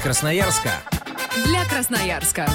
Красноярска. Для Красноярска.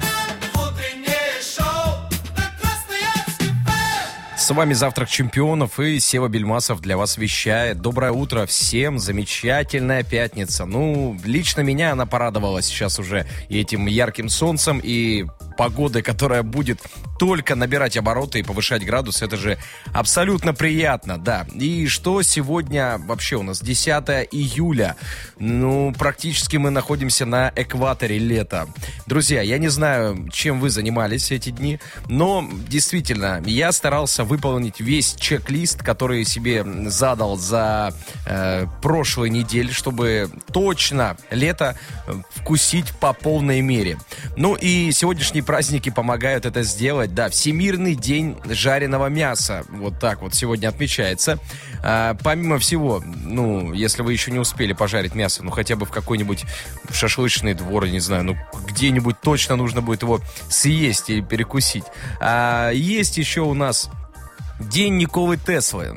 С вами «Завтрак чемпионов» и Сева Бельмасов для вас вещает. Доброе утро всем, замечательная пятница. Лично меня она порадовала сейчас уже и этим ярким солнцем, и погодой, которая будет только набирать обороты и повышать градус. Это же абсолютно приятно, да. И что сегодня вообще у нас? 10 июля. Практически мы находимся на экваторе лета. Друзья, я не знаю, чем вы занимались эти дни, но действительно, я старался выполнить весь чек-лист, который себе задал за прошлой неделе, чтобы точно лето вкусить по полной мере. И сегодняшние праздники помогают это сделать. Да, Всемирный день жареного мяса. Вот так вот сегодня отмечается. Помимо всего, если вы еще не успели пожарить мясо, хотя бы в какой-нибудь шашлычный двор, не знаю, где-нибудь точно нужно будет его съесть или перекусить. Есть еще у нас День Николы Теслы.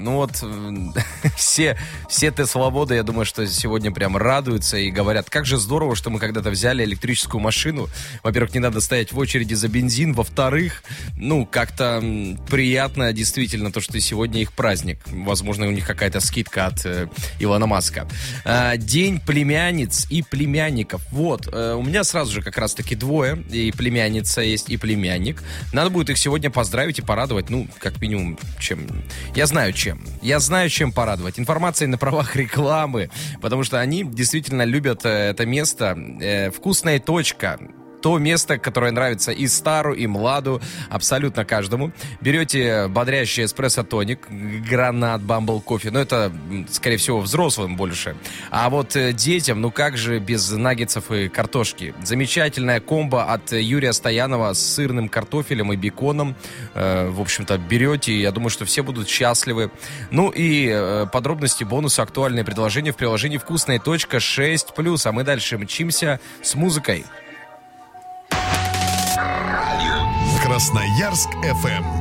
Все тесловоды, я думаю, что сегодня прям радуются и говорят, как же здорово, что мы когда-то взяли электрическую машину. Во-первых, не надо стоять в очереди за бензин. Во-вторых, как-то приятно действительно то, что сегодня их праздник. Возможно, у них какая-то скидка от Илона Маска. День племянниц и племянников. У меня сразу же как раз-таки двое. И племянница есть, и племянник. Надо будет их сегодня поздравить и порадовать, как минимум, чем. Я знаю, чем порадовать. Информацией на правах рекламы, потому что они действительно любят это место. Вкусная точка. То место, которое нравится и стару, и младу, абсолютно каждому. Берете бодрящий эспрессо-тоник, гранат, бамбл кофе. Это, скорее всего, взрослым больше. А вот детям, как же без наггетсов и картошки. Замечательная комбо от Юрия Стоянова с сырным картофелем и беконом. В общем-то, берете, я думаю, что все будут счастливы. И подробности, бонусы, актуальные предложения в приложении «Вкусная точка» 6+. А мы дальше мчимся с музыкой. Красноярск FM.